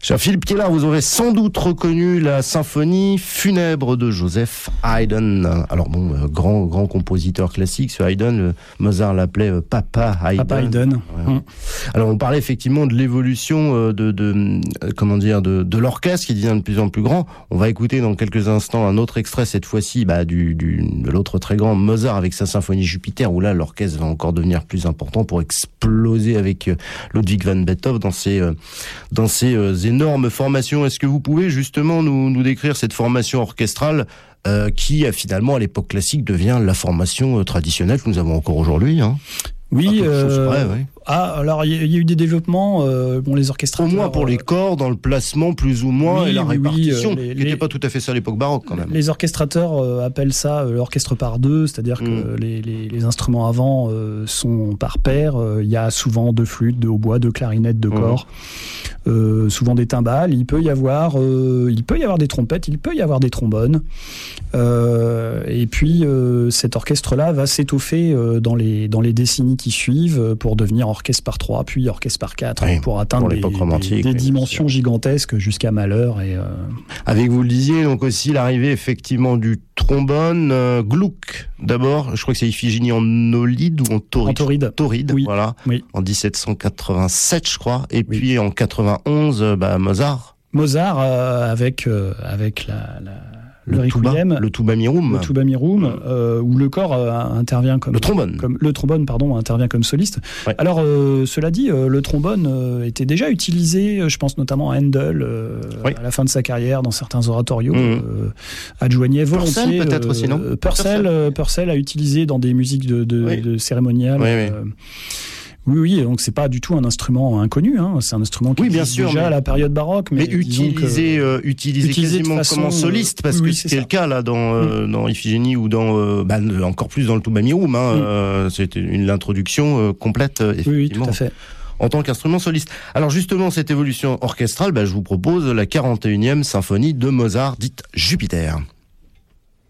Cher Philippe Kiellar, vous aurez sans doute reconnu la symphonie funèbre de Joseph Haydn. Alors bon, grand compositeur classique, ce Haydn, Mozart l'appelait Papa Haydn. Papa Haydn. Ouais. Alors on parlait effectivement de l'évolution de l'orchestre qui devient de plus en plus grand. On va écouter dans quelques instants un autre extrait, cette fois-ci de l'autre très grand Mozart avec sa symphonie Jupiter, où là l'orchestre va encore devenir plus important pour exploser avec Ludwig van Beethoven dans ses énorme formation. Est-ce que vous pouvez justement nous décrire cette formation orchestrale qui finalement à l'époque classique devient la formation traditionnelle que nous avons encore aujourd'hui, hein? Oui, ouais. Alors il y a eu des développements, les orchestrateurs... Au moins pour les corps, dans le placement plus ou moins, et la répartition, qui n'était pas tout à fait ça à l'époque baroque quand même. Les orchestrateurs appellent ça l'orchestre par deux, c'est-à-dire que les instruments avant sont par paire. Il y a souvent 2 flûtes, 2 hautbois, 2 clarinettes, 2 corps, souvent des timbales. Il peut y avoir des trompettes, il peut y avoir des trombones. Et puis cet orchestre-là va s'étoffer dans les décennies qui suivent pour devenir orchestre par 3, puis orchestre par 4, pour atteindre des dimensions gigantesques jusqu'à Mahler. Avec, vous le disiez, donc aussi l'arrivée effectivement du trombone, Gluck d'abord, je crois que c'est Iphigénie en Aulide ou en Tauride. Tauride, oui. Voilà, oui. En 1787 je crois, et puis en 91, Mozart. Mozart avec le Requiem, le Tuba Mirum, où le corps intervient comme... Le trombone, intervient comme soliste. Ouais. Alors, cela dit, le trombone était déjà utilisé, je pense notamment à Handel, à la fin de sa carrière, dans certains oratorios, adjoignait volontiers... Purcell, peut-être aussi, non? Purcell a utilisé dans des musiques de cérémoniales... Oui, donc c'est pas du tout un instrument inconnu, hein. C'est un instrument qui existe déjà à la période baroque, mais utilisé quasiment comme en soliste, parce que c'était le cas là dans Iphigénie ou dans encore plus dans le Tuba Mirum, hein. C'était l'introduction complète, effectivement. Oui, tout à fait. En tant qu'instrument soliste. Alors justement, cette évolution orchestrale, je vous propose la 41e symphonie de Mozart, dite Jupiter.